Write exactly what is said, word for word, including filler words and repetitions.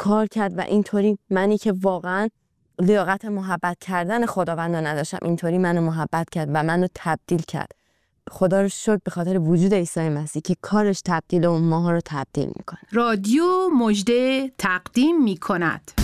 کار کرد و اینطوری منی که واقعا لیاقت محبت کردن خداوند رو نداشتم اینطوری منو محبت کرد و منو تبدیل کرد. خدا رو شکر به خاطر وجود عیسی مسیح که کارش تبدیل اون ماها رو تبدیل میکنه. رادیو مژده تقدیم میکند.